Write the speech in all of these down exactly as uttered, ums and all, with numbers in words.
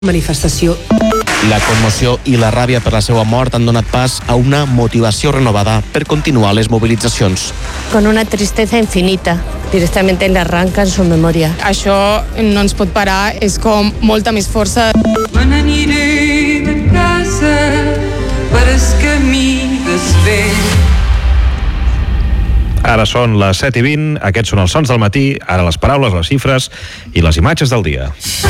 manifestació. La commoció i la ràbia per la seva mort han donat pas a una motivació renovada per continuar les mobilitzacions. Con una tristeza infinita. Directament le arrancan su memòria. Això no ens pot parar, és com molta més força. Me n'aniré de casa per el camí desfer. Ara són les set i vint, aquests són els sons del matí, ara les paraules, les xifres i les imatges del dia.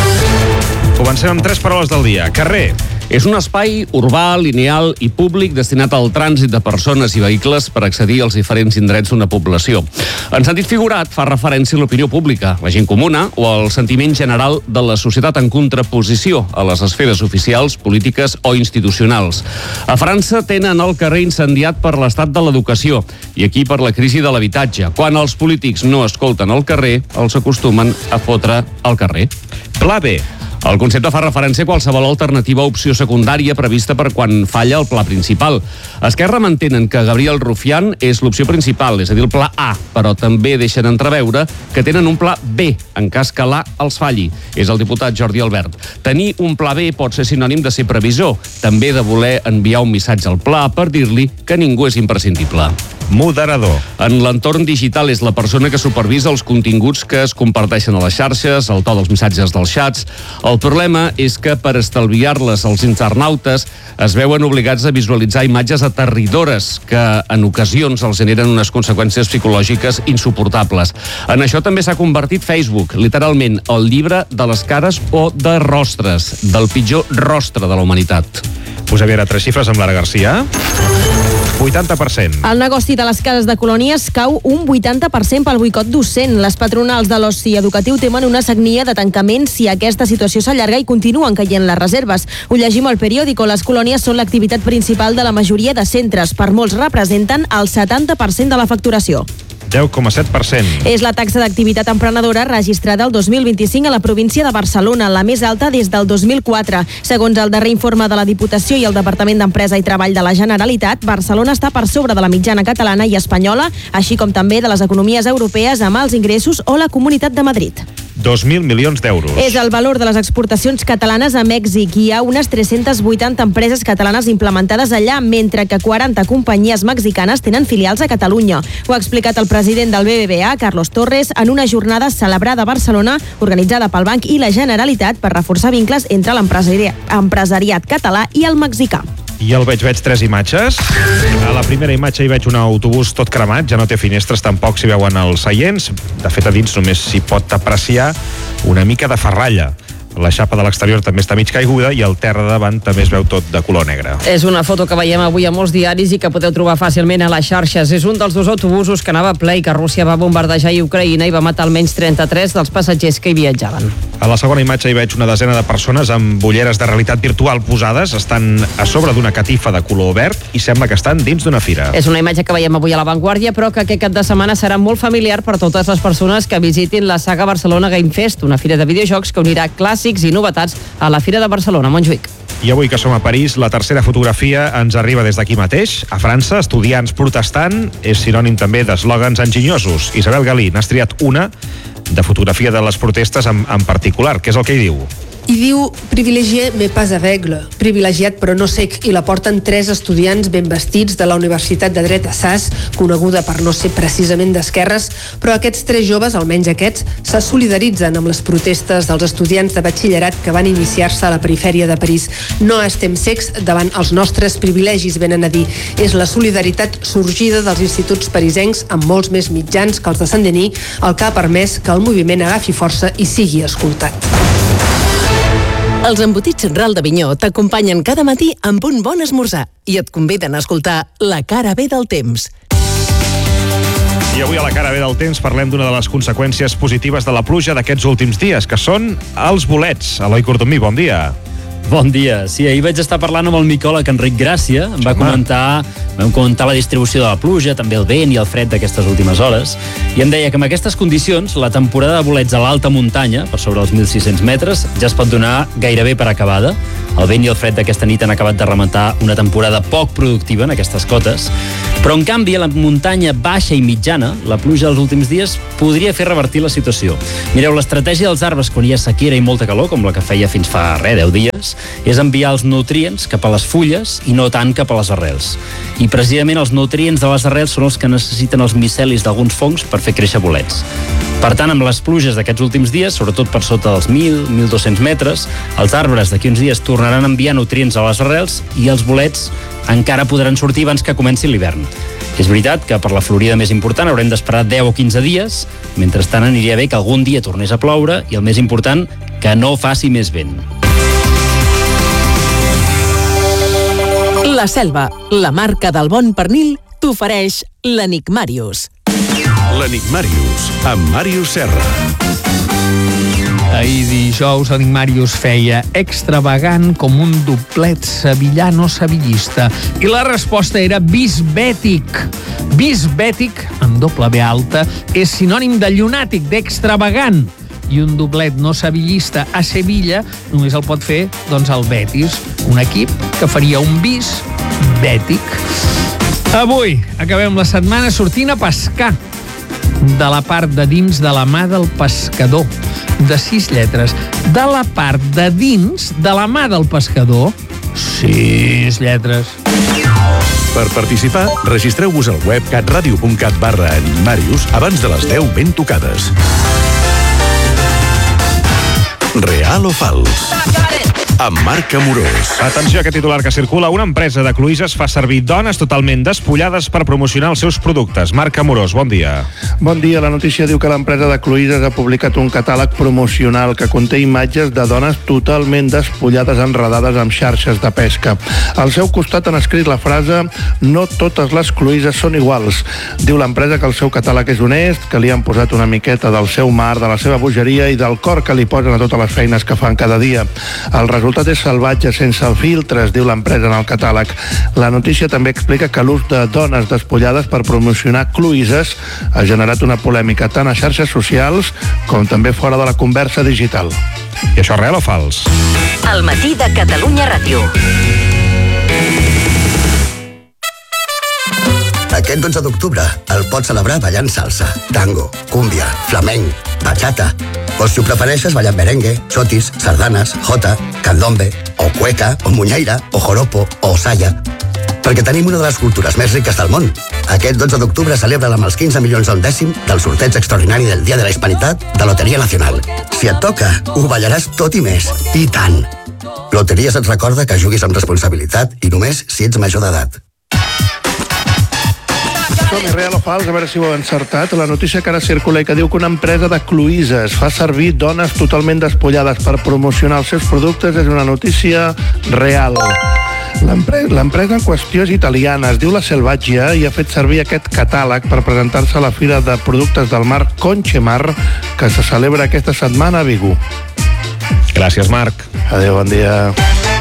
Comencem amb tres paraules del dia. Carrer. És un espai urbà, lineal i públic destinat al trànsit de persones i vehicles per accedir als diferents indrets d'una població. En sentit figurat, fa referència a l'opinió pública, la gent comuna o al sentiment general de la societat en contraposició a les esferes oficials, polítiques o institucionals. A França tenen el carrer incendiat per l'estat de l'educació i aquí per la crisi de l'habitatge. Quan els polítics no escolten el carrer, els acostumen a fotre al carrer. Pla B. El concepte fa referència a qualsevol alternativa opció secundària prevista per quan falla el pla principal. Esquerra mantenen que Gabriel Rufián és l'opció principal, és a dir, el pla A, però també deixen entreveure que tenen un pla B, en cas que l'A els falli. És el diputat Jordi Albert. Tenir un pla B pot ser sinònim de ser previsor, també de voler enviar un missatge al pla per dir-li que ningú és imprescindible. Moderador. En l'entorn digital és la persona que supervisa els continguts que es comparteixen a les xarxes, el to dels missatges dels xats. El problema és que per estalviar-les els internautes es veuen obligats a visualitzar imatges aterridores que en ocasions els generen unes conseqüències psicològiques insuportables. En això també s'ha convertit Facebook, literalment el llibre de les cares o de rostres, del pitjor rostre de la humanitat. Posem ara tres xifres amb Lara Garcia. vuitanta per cent. El negoci de les cases de colònies cau un vuitanta per cent pel boicot docent. Les patronals de l'oci educatiu temen una sagnia de tancament si aquesta situació s'allarga i continuen caient les reserves. Ho llegim al periòdico. Les colònies són l'activitat principal de la majoria de centres. Per molts representen el setanta per cent de la facturació. deu coma set per cent. És la taxa d'activitat emprenedora registrada el dos mil vint-i-cinc a la província de Barcelona, la més alta des del dos mil quatre. Segons el darrer informe de la Diputació i el Departament d'Empresa i Treball de la Generalitat, Barcelona està per sobre de la mitjana catalana i espanyola, així com també de les economies europees amb alts ingressos o la Comunitat de Madrid. dos mil milions d'euros. És el valor de les exportacions catalanes a Mèxic. Hi ha unes tres-centes vuitanta empreses catalanes implementades allà, mentre que quaranta companyies mexicanes tenen filials a Catalunya. Ho ha explicat el president del B B V A, Carlos Torres, en una jornada celebrada a Barcelona, organitzada pel Banc i la Generalitat per reforçar vincles entre l'empresariat català i el mexicà. I el veig, veig tres imatges. A la primera imatge hi veig un autobús tot cremat, ja no té finestres, tampoc s'hi veuen els seients. De fet, a dins només s'hi pot apreciar una mica de ferralla. La xapa de l'exterior també està mig caiguda i el terra de davant també es veu tot de color negre. És una foto que veiem avui a molts diaris i que podeu trobar fàcilment a les xarxes. És un dels dos autobusos que anava ple i que Rússia va bombardejar a Ucraïna i va matar almenys trenta-tres dels passatgers que hi viatjaven. A la segona imatge hi veig una desena de persones amb ulleres de realitat virtual posades. Estan a sobre d'una catifa de color verd i sembla que estan dins d'una fira. És una imatge que veiem avui a La Vanguardia, però que aquest cap de setmana serà molt familiar per totes les persones que visitin la Saga Barcelona Game Fest, una fira de videojocs que unirà clàssics i novetats a la Fira de Barcelona, Montjuïc. I avui que som a París, la tercera fotografia ens arriba des d'aquí mateix. A França, estudiants protestant és sinònim també d'eslògans enginyosos. Isabel Galí n'has triat una de fotografia de les protestes en, en particular. Què és el que hi diu? I diu, privilegié mais pas aveugle, privilegiat però no cec, i la porten tres estudiants ben vestits de la Universitat de Dret Assas, coneguda per no ser precisament d'esquerres, però aquests tres joves, almenys aquests, se solidaritzen amb les protestes dels estudiants de batxillerat que van iniciar-se a la perifèria de París. No estem cecs davant els nostres privilegis, venen a dir. És la solidaritat sorgida dels instituts parisencs amb molts més mitjans que els de Saint-Denis, el que ha permès que el moviment agafi força i sigui escoltat. Els embotits Ral d'Avinyó t'acompanyen cada matí amb un bon esmorzar i et conviden a escoltar La cara B del temps. I avui a La cara B del temps parlem d'una de les conseqüències positives de la pluja d'aquests últims dies, que són els bolets. Eloi Cortomí, bon dia. Bon dia. Sí, ahir vaig estar parlant amb el micòleg Enric Gràcia. Em va comentar, vam comentar la distribució de la pluja, també el vent i el fred d'aquestes últimes hores. I em deia que amb aquestes condicions, la temporada de bolets a l'alta muntanya, per sobre els mil sis-cents metres, ja es pot donar gairebé per acabada. El vent i el fred d'aquesta nit han acabat de rementar una temporada poc productiva en aquestes cotes, però en canvi a la muntanya baixa i mitjana la pluja dels últims dies podria fer revertir la situació. Mireu, l'estratègia dels arbres quan hi ha sequera i molta calor, com la que feia fins fa res, deu dies, és enviar els nutrients cap a les fulles i no tant cap a les arrels. I precisament els nutrients de les arrels són els que necessiten els micelis d'alguns fongs per fer créixer bolets. Per tant, amb les pluges d'aquests últims dies, sobretot per sota dels mil a mil dos-cents metres, els arbres d'aquí uns dies tornaran a enviar nutrients a les arrels i els bolets encara podran sortir abans que comenci l'hivern. És veritat que per la florida més important haurem d'esperar deu o quinze dies, mentrestant aniria bé que algun dia tornés a ploure i, el més important, que no faci més vent. La Selva, la marca del bon pernil, t'ofereix l'Enigmàrius. L'Enigmàrius, amb Màrius Serra. Ahir dijous l'Enigmàrius feia extravagant com un doblet sevillano-sevillista i la resposta era bisbètic. Bisbètic, amb doble B alta, és sinònim de llunàtic, d'extravagant. I un doblet no sevillista a Sevilla només el pot fer, doncs, el Betis, un equip que faria un bis bètic. Avui acabem la setmana sortint a pescar de la part de dins de la mà del pescador, de sis lletres. De la part de dins de la mà del pescador, sis lletres. Per participar, registreu-vos al web catradio punt cat barra Enigmàrius abans de les deu ben tocades. Real o fals? Amb Marc Amorós. Atenció a aquest titular que circula. Una empresa de cloïsses fa servir dones totalment despullades per promocionar els seus productes. Marc Amorós, bon dia. Bon dia. La notícia diu que l'empresa de cloïsses ha publicat un catàleg promocional que conté imatges de dones totalment despullades enredades amb xarxes de pesca. Al seu costat han escrit la frase "No totes les cloïsses són iguals". Diu l'empresa que el seu catàleg és honest, que li han posat una miqueta del seu mar, de la seva bogeria i del cor que li posen a totes les feines que fan cada dia. El resultat El resultat és salvatge, sense filtres, diu l'empresa en el catàleg. La notícia també explica que l'ús de dones despullades per promocionar cloïsses ha generat una polèmica tant a xarxes socials com també fora de la conversa digital. I això és real o fals? El matí de Catalunya Ràdio. Aquest dotze d'octubre el pots celebrar ballant salsa, tango, cúmbia, flamenc, bachata. O si ho prefereixes, ballant merengue, chotis, sardanes, jota, candombe, o cueca, o muñeira, o joropo, o saya. Perquè tenim una de les cultures més riques del món. Aquest dotze d'octubre celebra amb els quinze milions a un dècim del sorteig extraordinari del Dia de la Hispanitat de Loteria Nacional. Si et toca, ho ballaràs tot i més. I tant! Loteries et recorda que juguis amb responsabilitat i només si ets major d'edat. Som-hi, real o fals, a veure si ho heu encertat. La notícia que ara circula i que diu que una empresa de cloïsses fa servir dones totalment despullades per promocionar els seus productes és una notícia real. L'empresa en qüestió és italiana, es diu La Selvaggia i ha fet servir aquest catàleg per presentar-se a la Fira de Productes del Mar Conchemar, que se celebra aquesta setmana a Vigo. Gràcies, Marc. Adéu, bon dia.